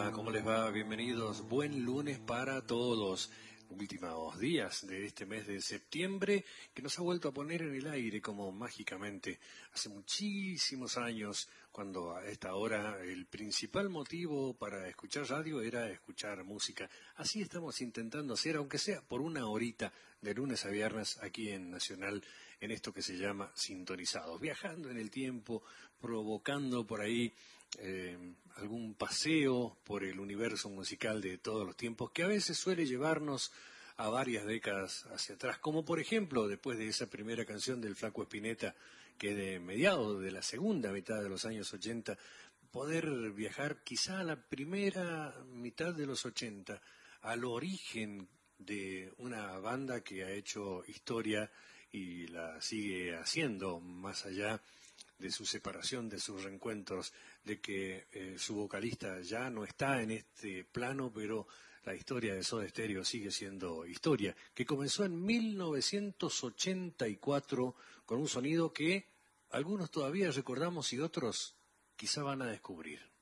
Hola, ¿cómo les va? Bienvenidos. Buen lunes para todos. Últimos días de este mes de septiembre que nos ha vuelto a poner en el aire como mágicamente. Hace muchísimos años, cuando a esta hora el principal motivo para escuchar radio era escuchar música. Así estamos intentando hacer, aunque sea por una horita, de lunes a viernes aquí en Nacional, en esto que se llama Sintonizados. Viajando en el tiempo, provocando por ahí algún paseo por el universo musical de todos los tiempos, que a veces suele llevarnos a varias décadas hacia atrás, como por ejemplo después de esa primera canción del Flaco Spinetta, que de mediados de la segunda mitad de los años 80, poder viajar quizá a la primera mitad de los 80, al origen de una banda que ha hecho historia y la sigue haciendo más allá de su separación, de sus reencuentros, de que su vocalista ya no está en este plano, pero la historia de Soda Stereo sigue siendo historia, que comenzó en 1984 con un sonido que algunos todavía recordamos y otros quizá van a descubrir.